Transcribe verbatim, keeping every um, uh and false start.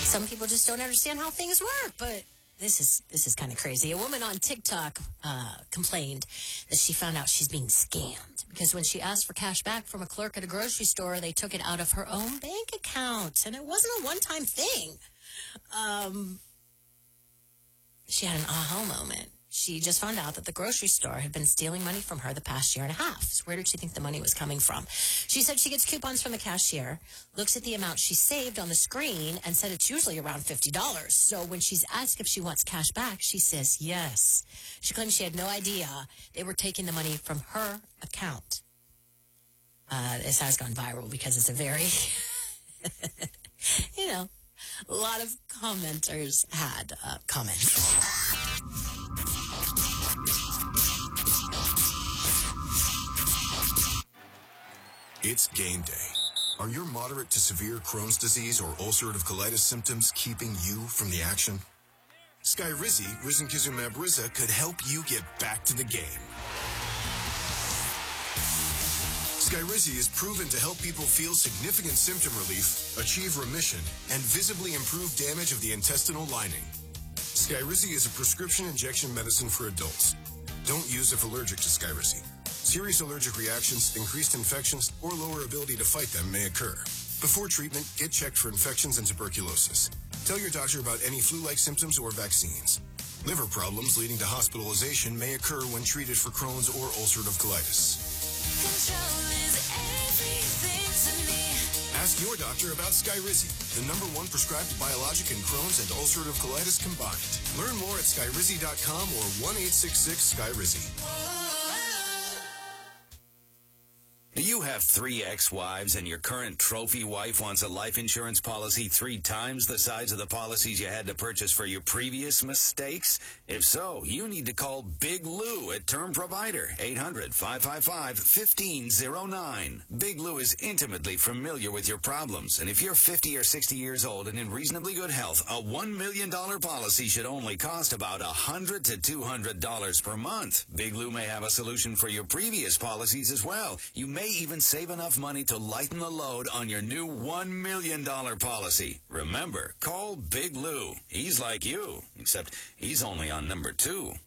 Some people just don't understand how things work, but this is this is kind of crazy. A woman on TikTok uh, complained that she found out she's being scammed because when she asked for cash back from a clerk at a grocery store, they took it out of her own bank account, and it wasn't a one-time thing. Um, she had an aha moment. She just found out that the grocery store had been stealing money from her the past year and a half. So where did she think the money was coming from? She said she gets coupons from the cashier, looks at the amount she saved on the screen, and said it's usually around fifty dollars. So when she's asked if she wants cash back, she says yes. She claims she had no idea they were taking the money from her account. Uh, this has gone viral because it's a very, you know, a lot of commenters had uh, comments. It's game day. Are your moderate to severe Crohn's disease or ulcerative colitis symptoms keeping you from the action? Skyrizi, risankizumab Riza, could help you get back to the game. Skyrizi is proven to help people feel significant symptom relief, achieve remission, and visibly improve damage of the intestinal lining. Skyrizi is a prescription injection medicine for adults. Don't use if allergic to Skyrizi. Serious allergic reactions, increased infections, or lower ability to fight them may occur. Before treatment, get checked for infections and tuberculosis. Tell your doctor about any flu-like symptoms or vaccines. Liver problems leading to hospitalization may occur when treated for Crohn's or ulcerative colitis. Control is everything to me. Ask your doctor about Skyrizi, the number one prescribed biologic in Crohn's and ulcerative colitis combined. Learn more at skyrizi dot com or one eight six six Skyrizi. Do you have three ex-wives and your current trophy wife wants a life insurance policy three times the size of the policies you had to purchase for your previous mistakes? If so, you need to call Big Lou at Term Provider, eight hundred, five five five, one five zero nine. Big Lou is intimately familiar with your problems, and if you're fifty or sixty years old and in reasonably good health, a one million dollars policy should only cost about one hundred to two hundred dollars per month. Big Lou may have a solution for your previous policies as well. You may even save enough money to lighten the load on your new one million dollars policy. Remember, call Big Lou. He's like you, except he's only on number two.